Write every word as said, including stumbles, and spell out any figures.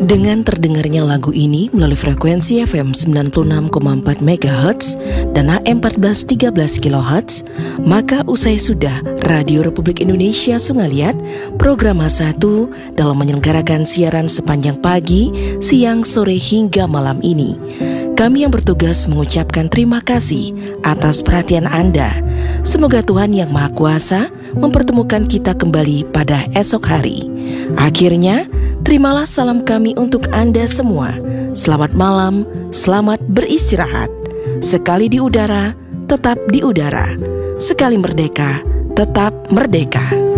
Dengan terdengarnya lagu ini melalui frekuensi F M sembilan puluh enam koma empat megahertz dan A M empat belas tiga belas kilohertz, maka usai sudah Radio Republik Indonesia Sungaliat program H satu dalam menyelenggarakan siaran sepanjang pagi, siang, sore hingga malam ini. Kami yang bertugas mengucapkan terima kasih atas perhatian Anda. Semoga Tuhan Yang Maha Kuasa mempertemukan kita kembali pada esok hari. Akhirnya, terimalah salam kami untuk Anda semua. Selamat malam, selamat beristirahat. Sekali di udara, tetap di udara. Sekali merdeka, tetap merdeka.